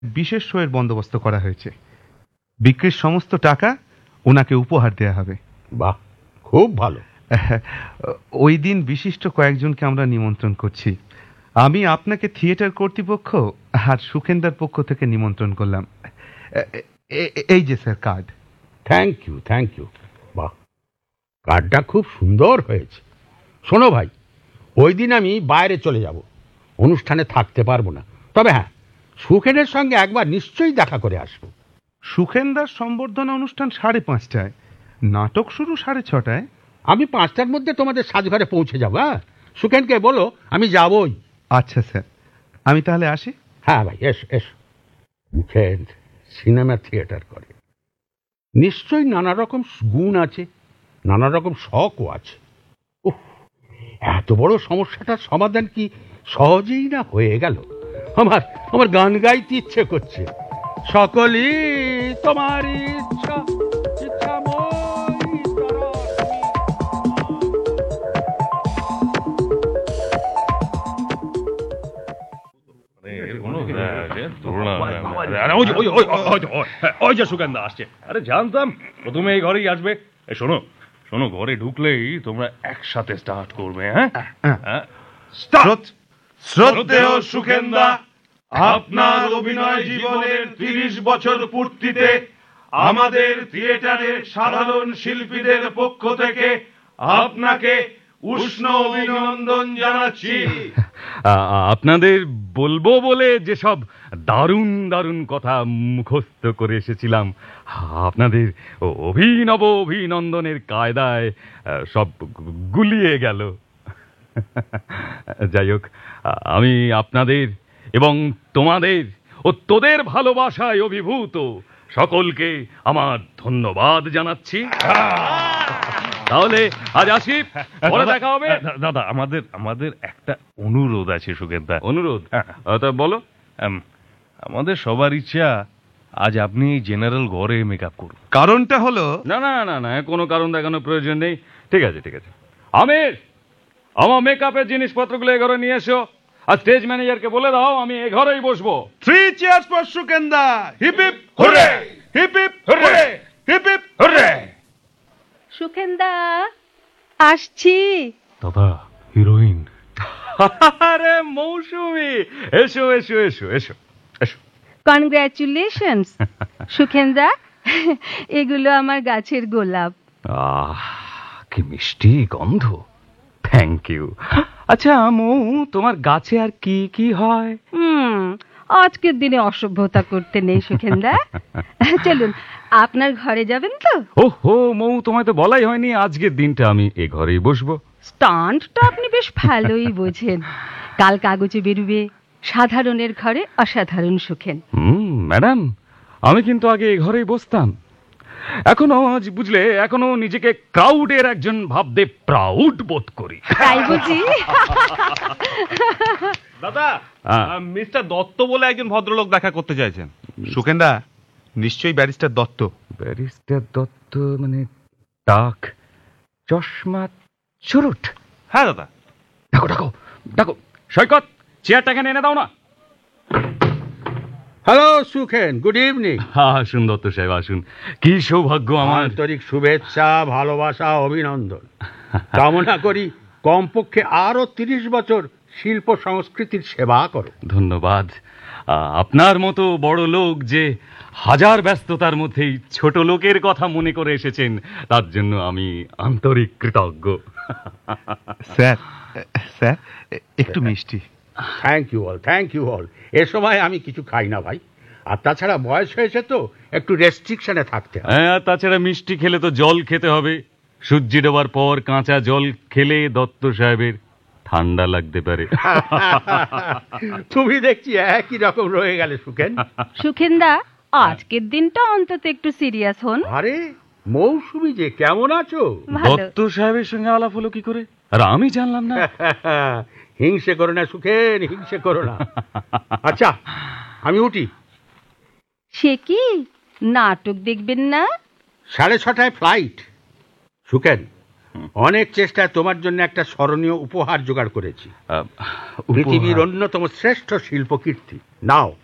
বিশেষ শোয়ের বন্দোবস্ত করা হয়েছে। বিক্রির সমস্ত টাকা ওনাকে উপহার দেয়া হবে। বাহ, খুব ভালো। ওই দিন বিশিষ্ট কয়েকজনকে আমরা নিমন্ত্রণ করছি। আমি আপনাকে থিয়েটার কর্তৃপক্ষ আর সুখেন্দার পক্ষ থেকে নিমন্ত্রণ করলাম। এই যে sir card. Thank you, thank you. বাহ, কার্ডটা খুব সুন্দর হয়েছে। শোনো ভাই, ওই দিন আমি বাইরে চলে যাব, অনুষ্ঠানে থাকতে পারবো না। তবে হ্যাঁ, সুখেনের সঙ্গে একবার নিশ্চয়ই দেখা করে আসবো। সুখেন্দার সম্বর্ধনা অনুষ্ঠান 5:30টায়, নাটক শুরু 6:30টায়। আমি 5টার মধ্যে তোমাদের সাজঘরে পৌঁছে যাবো। হ্যাঁ, সুখেনকে বলো আমি যাবই। আচ্ছা স্যার, আমি তাহলে আসি। হ্যাঁ ভাই, এসো এসো। সুখেন সিনেমা থিয়েটার করে, নিশ্চয়ই নানা রকম গুণ আছে, নানা রকম শখও আছে। উফ, এত বড় সমস্যাটার সমাধান কি সহজেই না হয়ে গেল? আমার আমার গান গাইতে ইচ্ছে করছে। সকলই তোমার ইচ্ছা, ইচ্ছাময়ী তারা ওই যে সুগন্ধা আসছে। আরে জানতাম প্রথমে এই ঘরেই আসবে। শোনো শোনো, ঘরে ঢুকলেই তোমরা একসাথে স্টার্ট করবে। হ্যাঁ, শ্রদ্ধেয় সুখেন্দা, আপনার অভিনয় জীবনের 30 বছর পূর্তিতে আমাদের থিয়েটারের সাধারণ শিল্পীদের পক্ষ থেকে আপনাকে উষ্ণ অভিনন্দন জানাচ্ছি। আপনাদের বলবো বলে যেসব দারুণ দারুণ কথা মুখস্থ করে এসেছিলাম, আপনাদের অভিনব অভিনন্দনের কায়দায় সব গুলিয়ে গেল। যাই হোক, আমি আপনাদের এবং তোমাদের ও তোদের ভালোবাসায় অভিভূত সকলকে আমার ধন্যবাদ জানাচ্ছি। তাহলে আজ আসি, পরে দেখা হবে। দাদা, আমাদের একটা অনুরোধ আছে সুগন্ধা। অনুরোধ? তা বলো। আমাদের সবার ইচ্ছা আজ আপনি জেনারেল ঘরে মেকআপ করুন। কারণটা হলো, না না না না, কোনো কারণ দেখানোর প্রয়োজন নেই। ঠিক আছে ঠিক আছে, আমির আমার মেকআপের জিনিসপত্রগুলো এ ঘরে নিয়ে এসো, আর স্টেজ ম্যানেজারকে বলে দাও আমি এ ঘরেই বসবো। 3 cheers for সুকেন্দা। Hip hip hurray, hip hip hurray, hip hip hurray. সুখেন্দা আসছি। দাদা, হিরোইন। আরে মৌসুমী, এসো এসো এসো এসো এসো। কনগ্রাচুলেশনস সুখেন্দা, এগুলো আমার গাছের গোলাপ। কি মিষ্টি গন্ধ। Thank you. আচ্ছা মৌ, তোমার গাছে আর কি কি হয়? আজকের দিনে অসভ্যতা করতে নেই সুখেন্দা। চলুন, আপনার ঘরে যাবেন তো? ওহো মৌ, তোমায় তো বলাই হয়নি আজকের দিনটা আমি এ ঘরেই বসবো। স্টান্টটা আপনি বেশ ভালোই বোঝেন। কাল কাগজে বেরুবে সাধারণের ঘরে অসাধারণ সুখেন। ম্যাডাম, আমি কিন্তু আগে এ ঘরেই বসতাম। এখনো বুঝলে, এখনো নিজেকে ক্রাউডের একজন ভাবতে প্রাউড বোধ করি। তাই বুঝি? দাদা, মিস্টার দত্ত বলে একজন ভদ্রলোক দেখা করতে চাইছেন। সুকেন্দা, নিশ্চয়ই ব্যারিস্টার দত্ত। ব্যারিস্টার দত্ত মানে টাক, চশমা, চুরুট? হ্যাঁ দাদা। ডাকো ডাকো ডাকো। সৈকত, চেয়ারটা এখানে এনে দাও না। Hello Sukhen, good evening. আসুন দত্ত সাহেব, আসুন। কি সৌভাগ্য আমার। আন্তরিক শুভেচ্ছা, ভালোবাসা, অভিনন্দন। কামনা করি কমপক্ষে আরো 30 বছর শিল্প সংস্কৃতির সেবা করো। ধন্যবাদ। আপনার মতো বড় লোক যে হাজার ব্যস্ততার মধ্যেই ছোট লোকের কথা মনে করে এসেছেন, তার জন্য আমি আন্তরিক কৃতজ্ঞ। স্যার, স্যার একটু মিষ্টি। Thank you all, thank you all. এ সময় আমি কিছু খাই না ভাই, আর তাছাড়া বয়স হয়েছে তো একটু রেস্ট্রিকশনে থাকতে হবে। হ্যাঁ, তাছাড়া মিষ্টি খেলে তো জল খেতে হবে। সূর্যি ডোবার পর কাঁচা জল খেলে দত্ত সাহেবের ঠান্ডা লাগতে পারে। তুমি দেখছি একই রকম রয়ে গেলে সুখেন। সুখেন্দা, আজকের দিনটা অন্তত একটু সিরিয়াস হন। আরে মৌসুমী যে, কেমন আছো? দত্ত সাহেবের সঙ্গে আলাপ হলো কি করে, আর আমি জানলাম না? হিংসে করো না সুখেন, হিংসে করো না। আচ্ছা, আমি উঠি। সে কি, নাটক দেখবেন না? 6:30 ফ্লাইট। সুখেন, অনেক চেষ্টায় তোমার জন্য একটা স্মরণীয় উপহার জোগাড় করেছি। পৃথিবীর অন্যতম শ্রেষ্ঠ শিল্পকীর্তি। নাও,